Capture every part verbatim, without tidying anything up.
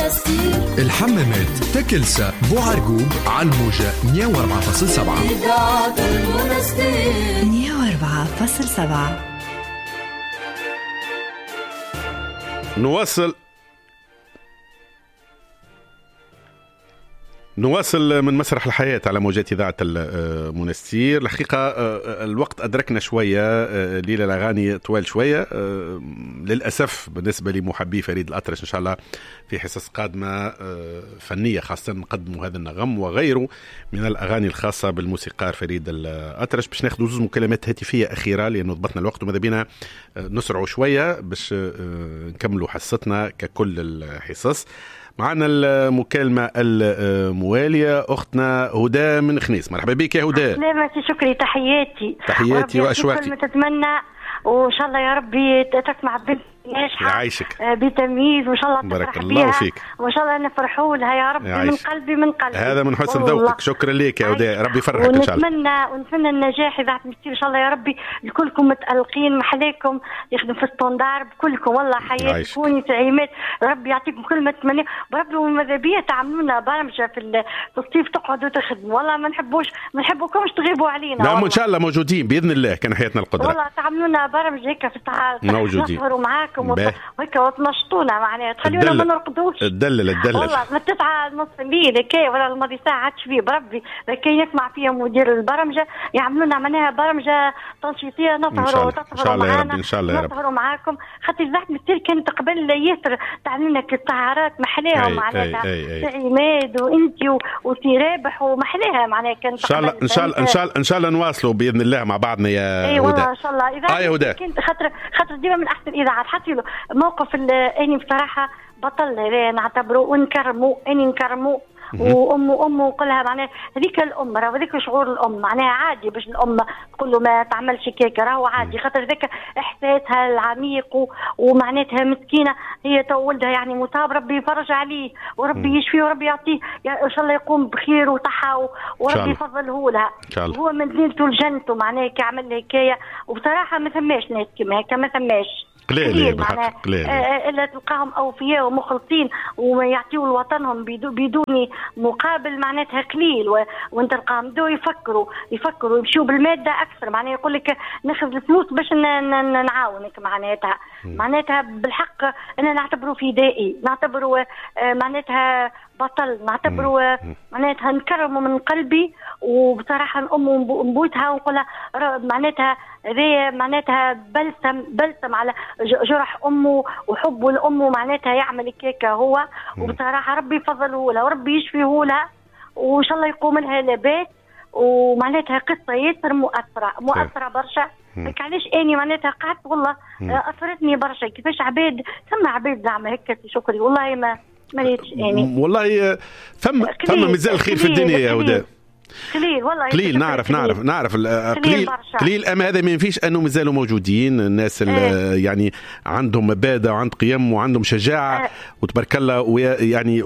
الحمامات تكلسة بوعرقوب على الموجة مية وأربعة فاصلة سبعة مية وأربعة فاصلة سبعة. نواصل نواصل من مسرح الحياة على موجات إذاعة المنستير. الحقيقة الوقت أدركنا شوية ليلة الأغاني طوال شوية للأسف بالنسبة لمحبي فريد الأطرش. إن شاء الله في حصص قادمة فنية خاصة نقدموا هذا النغم وغيره من الأغاني الخاصة بالموسيقار فريد الأطرش. باش ناخذ زوز مكالمات هاتفية أخيرة لأنه ضبطنا الوقت وماذا بينا نسرعوا شوية باش نكملوا حصتنا ككل الحصص. معنا المكالمة الموالية أختنا هدى من خنيس. مرحبا بك يا هدى. سلامتي شكري تحياتي تحياتي وأشواقي. كل ما تتمنى وإن شاء الله يا ربي تسمع بنت ناجحة يعيشك بتمييز وإن شاء الله بارك الله فيك وإن شاء الله نفرحوا لها يا ربي من قلبي من قلبي. هذا من حسن ذوقك. شكرا لك يا هدى ربي يفرحك إن شاء الله. ونتمنى ونتمنى النجاح إذا عملتي إن شاء الله يا ربي لكلكم متألقين محليكم يخدم في ستاندار بكلكم والله حياتي كوني تعيمات ربي يعطيكم كل ما تتمنى بربي. وماذا بيا تعملونا برمجة في في الصيف تقعدوا تخدموا والله ما نحبوش ما نحبوكمش تغيبوا علينا. نعم إن شاء الله موجودين بإذن الله كان حياتنا القدرة والله تعملونا برمجة هيك في الساعات موجودين نسهروا معاكم وهيك وتنشطونا معناها تخليونا ما نرقدوش. الدلل الدلل والله من تسعة نص الليل كي ولا الماضي ساعة عادش فيه بربي كي يسمع فيها مدير البرمجة يعملونا معناها برمجة تنشيطية نسهروا وتسهروا معانا. إن شاء الله يا رب نسهروا معاكم خاطر زحمة مثل كانت قبل ياسر تعملنا كالسهرات محلاها معناها عماد وانتي وسي رابح ومحلاها معناها كانت ان شاء الله ان شاء الله ان شاء الله ان شاء الله نواصلوا باذن الله مع بعضنا يا اي والله ان شاء الله. اذا آه كنت خاطر خاطر ديما من احسن الاذاعات حتى له موقف اني بصراحه بطل نعتبره ونكرمه اني نكرمه وام وام وقلها معناها هذيك الام راه هذيك شعور الام معناها عادي باش الام تقول له ما تعملش كيك راهو عادي خاطر ذاك احساسها العميق ومعناتها مسكينه هي تو ولدها يعني مصاب ربي يفرج عليه وربي يشفيه وربي يعطيه ان شاء الله يقوم بخير وصحه وربي يفضله لها. هو من دينته لجنته معناها كيعمل لها حكايه وبصراحه ما ثماش ناس كيما هكا ما ثماش قليل معناها الا تلقاهم اوفياء ومخلصين ويعطيوا لوطنهم بدون مقابل معناتها قليل و... وانت تلقاهم دو يفكروا يفكروا يمشوا بالماده اكثر معناها يقول لك ناخذ الفلوس باش ن... ن... نعاونك معناتها معناتها بالحق انا نعتبره فدائي نعتبره معناتها بطل نعتبره معناتها نكرمه من قلبي وبصراحه الام ونبوتها ونقولها معناتها ذي معناتها بلسم بلسم على جرح امه وحبه لامه معناتها يعمل كيكه هو وبصراحه ربي يفضله لها وربي يشفيه لها وان شاء الله يقوم لها لباس ومعناتها قصه ياسر مؤثره مؤثره برشا. هيك علاش اني معناتها قعدت والله اثرتني برشا كيفاش عباد ثم عباد زعما هيك شكري والله ما مريتش يعني والله ثم ثم مازال خير في الدنيا يا هدى قليل والله قليل نعرف نعرف نعرف قليل قليل اما هذا ما ينفيش انه مازالوا موجودين الناس اللي يعني عندهم مبادئ وعند قيم وعندهم شجاعه وتبارك الله ويعني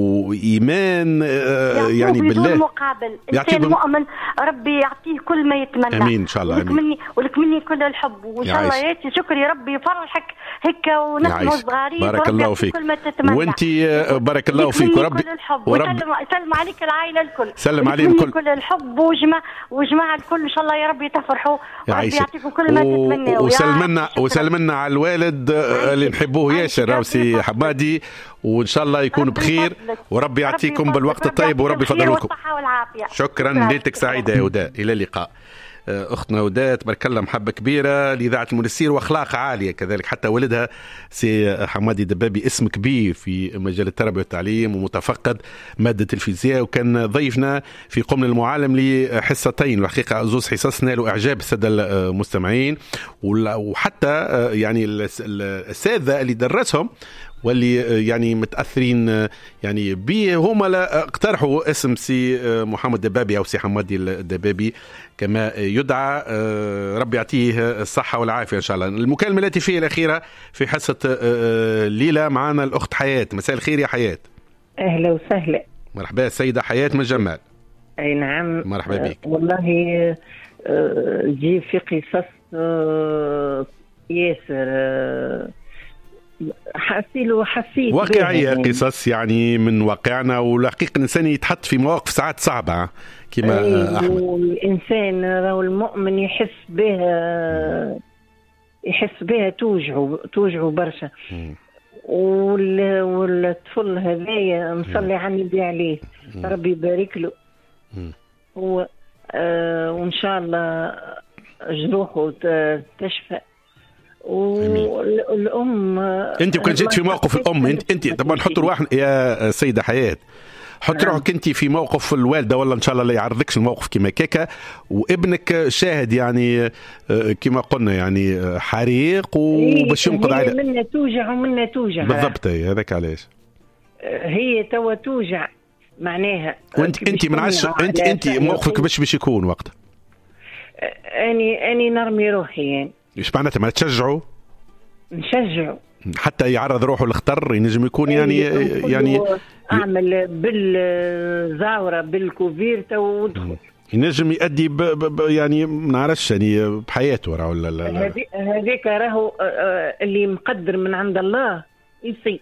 وايمان يعني بالله بدون مقابل انسان مؤمن ربي يعطيه كل ما يتمنى. امين ان شاء الله ولك مني ولك مني كل الحب وان شاء الله ياتي شكري ربي يفرحك هيك ونحن صغارين بارك الله فيك وانت بارك الله فيك وربي وربي سلم عليك العائله الكل سلم عليهم الكل كل الحب وجماعة وجماعة الكل إن شاء الله يا رب تفرحوا وربي يعطيكم كل ما تتمنوا وسلمنا وسلمنا على الوالد اللي نحبوه ياسر راوسي حمادي وإن شاء الله يكون بخير وربي يعطيكم بالوقت الطيب وربي يفضلكم. شكرا ليلتك سعيدة يا هدى إلى اللقاء. أختنا هدى تبارك الله محبة كبيرة لإذاعة المنستير وأخلاق عالية كذلك حتى ولدها سي حمادي دبابي اسم كبير في مجال التربية والتعليم ومتفقد مادة الفيزياء وكان ضيفنا في قمن المعالم لحصتين الحقيقة زوز حصص نالوا إعجاب السادة المستمعين وحتى يعني الأساتذة اللي درسهم واللي يعني متأثرين يعني به هم لا اقترحوا اسم سي محمد دبابي أو سي حمادي الدبابي كما يدعى. ربي يعطيه الصحة والعافية إن شاء الله. المكالمة الهاتفية الأخيرة في حصة ليلة معنا الأخت حياة. مساء الخير يا حياة. أهلا وسهلا. مرحبا السيدة حياة من جمال. أي نعم مرحبا بك. والله جي في قصص ياسر حاسيل وحسيت واقعية، قصص يعني من واقعنا، والحقيقة الإنسان يتحط في مواقف ساعات صعبة كما أيه أحمد. الإنسان المؤمن يحس بها يحس بها توجعه توجعه برشا. والطفل هذايا نصلي على النبي عليه ربي يبارك له هو آه وإن شاء الله جروحه تشفى. والأم أنت وكان جيت في موقف الأم، أنت أنت طبعا حط روحك يا سيدة حياة، حط روحك أنت في موقف الوالدة، ولا إن شاء الله لا يعرضكش الموقف كما كيكا، وابنك شاهد يعني كما قلنا يعني حريق وباش ينقذ عليه. منا توجع ومنا توجع بالضبط، هذاك علاش هي توا توجع معناها. وانت انت من عش انت انت موقفك باش باش يكون وقتها؟ اني اني نرمي روحي يعني. ايش معناتها؟ ما تشجعوا؟ نشجعوا حتى يعرض روحه للخطر، ينجم يكون يعني يعني اعمل بالزاوره بالكوفيرتا وادخل، ينجم يؤدي ب ب يعني ما نعرفش يعني بحياته راه ولا لا. هذيك راهو اللي مقدر من عند الله يصير.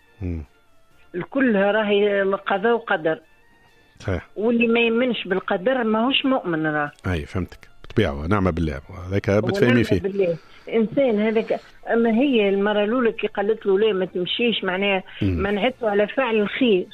الكل راهي قضاء وقدر. صحيح. واللي ما يمنش بالقدر ماهوش مؤمن راه. اي فهمتك، بطبيعه نعم بالله، هذاك بتفهمي فيه بالله. انسان هذاك. اما هي المره الاولى كي قالت له لا ما تمشيش معناها منعته على فعل الخير.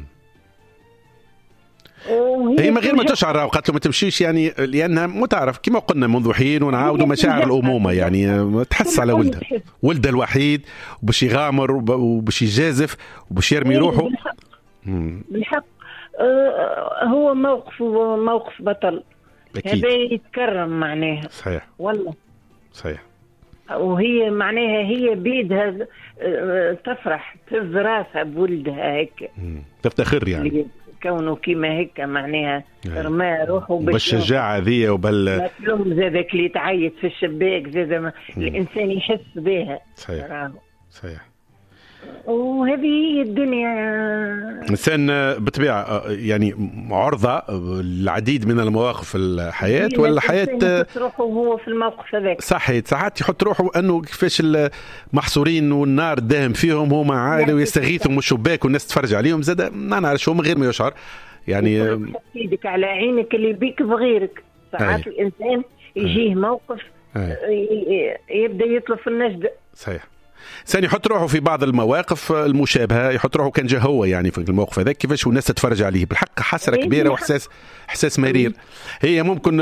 هي من غير ما تشعر قالت له ما تمشيش يعني، لانها متعرف كما قلنا منذ حين ونعاودوا مشاعر الامومه يعني تحس على ولدها، ولدها الوحيد، وباش يغامر وباش يجازف وباش يرمي روحه. بالحق, بالحق. آه هو موقف موقف بطل. هذا يتكرم معناها. صحيح والله صحيح. وهي معناها هي بيدها تفرح تهز راسها بولدها هيك، تفتخر يعني كونه كيما هيك معناها رمى روحه بالشجاعة ذي وبال مظلوم زادك اللي تعيط في الشباك زاد الإنسان يحس بها. صحيح صحيح. وهذه هي الدنيا. إنسان بالطبيعة يعني عرضة العديد من المواقف في الحياة، والحياة يحط روحه وهو في الموقف هذاك. صحيح، ساعات يحط روحه أنه كيفاش المحصورين والنار داهم فيهم هما عائلة ويستغيثهم من الشباك والناس تفرج عليهم، زاد ما نعرفش هو من غير ما يشعر يعني. يدك على عينك اللي بيك بغيرك. ساعات الإنسان يجيه موقف يبدأ يطلب في النجدة. صحيح. ثاني يحط روحه في بعض المواقف المشابهة، يحط روحه كان جا هو يعني في الموقف هذاك كيفاش والناس تتفرج عليه، بالحق حسرة كبيرة واحساس احساس مرير. هي ممكن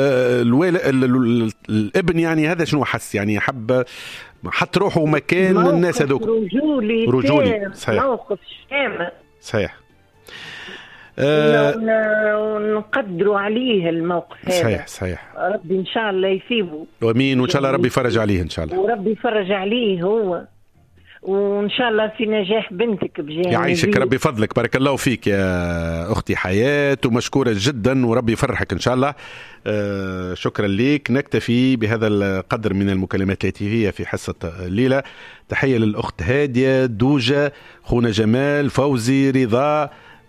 الابن يعني هذا شنو حس يعني، حب حط روحه مكان الناس هذوك رجولي رجولي. صحيح. موقف شامل. صحيح. ونقدروا عليه الموقف هذا. صحيح صحيح. ربي إن شاء الله يثيبه وامين، وإن شاء الله ربي يفرج عليه إن شاء الله، وربي يفرج عليه هو، وإن شاء الله في نجاح بنتك بجانب. يعيشك ربي فضلك، بارك الله فيك يا أختي حياة، ومشكورة جدا وربي يفرحك إن شاء الله. آه شكرا لك. نكتفي بهذا القدر من المكالمات الهاتفية في حصة الليلة. تحية للأخت هادية، دوجة، خونا جمال، فوزي، رضا،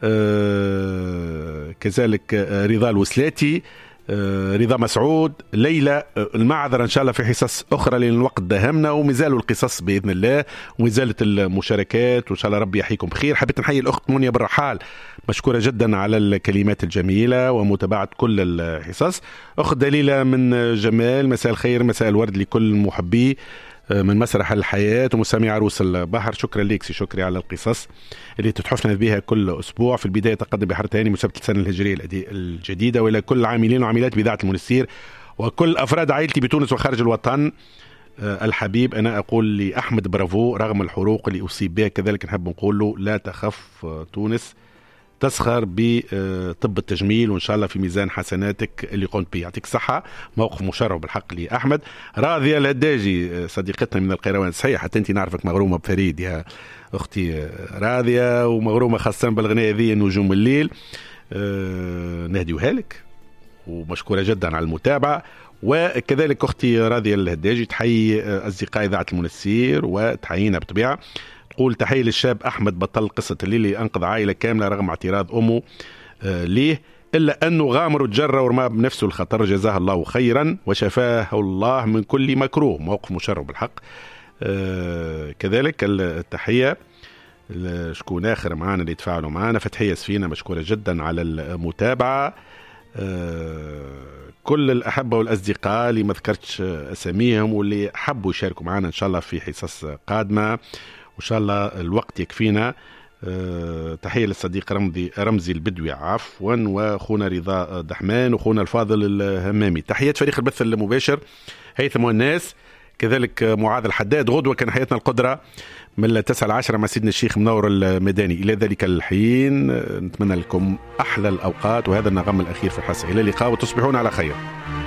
آه كذلك آه رضا الوسلاتي، آه رضا مسعود، ليلى. آه المعذرة إن شاء الله في حصص أخرى لأن الوقت داهمنا، ومازالوا القصص بإذن الله، ومازالت المشاركات، وإن شاء الله ربي يحييكم بخير. حبيت نحيي الأخت منيا بالرحال، مشكورة جدا على الكلمات الجميلة ومتابعة كل الحصص. أخت دليلة من جمال، مساء الخير، مساء الورد لكل محبي من مسرح الحياة ومستمعي عروس البحر. شكرا لك سي شكري على القصص اللي تتحفنا بها كل أسبوع. في البداية تقدم بحر تاني مسابقة السنة الهجرية الجديدة، وإلى كل عاملين وعاملات بإذاعة المنستير وكل أفراد عائلتي بتونس وخارج الوطن الحبيب، أنا أقول لأحمد برافو رغم الحروق اللي أصيب بها. كذلك نحب نقول له لا تخف، تونس تسخر بطب التجميل، وإن شاء الله في ميزان حسناتك اللي قمت به. يعطيك الصحة. موقف مشرف بالحق لأحمد. راضية الهداجي صديقتنا من القيروان، صحيح حتى أنت نعرفك مغرومة بفريد يا أختي راضية، ومغرومة خاصة بالغنية ذي نجوم الليل. أه نهديوها لك، ومشكورة جدا على المتابعة. وكذلك أختي راضية الهداجي تحيي أصدقاء إذاعة المنستير وتحيينا بطبيعة. تقول تحية للشاب أحمد بطل قصة الليل اللي أنقذ عائلة كاملة رغم اعتراض أمه آه ليه، إلا أنه غامر وتجرى ورمى بنفسه الخطر، جزاه الله خيرا وشفاه الله من كل مكروه. موقف مشرف بالحق. آه كذلك التحية شكون آخر معانا اللي يتفاعلوا معانا. فتحية سفينة مشكورة جدا على المتابعة. آه كل الأحبة والأصدقاء اللي ما ذكرتش أساميهم واللي حبوا يشاركوا معنا إن شاء الله في حصص قادمة وإن شاء الله الوقت يكفينا. أه تحية للصديق رمزي رمزي البدوي عفوا وأخونا رضا دحمان وأخونا الفاضل الهمامي. تحيات فريق البث المباشر هيثم والناس كذلك معاذ الحداد. غدوة كان حياتنا القدرة من التاسعة العشرة مع سيدنا الشيخ منور المداني. إلى ذلك الحين نتمنى لكم أحلى الأوقات وهذا النغم الأخير في الحصة. إلى اللقاء وتصبحون على خير.